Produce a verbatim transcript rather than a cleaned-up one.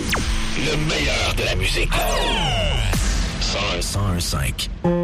Le meilleur de la musique. cent un virgule cinq.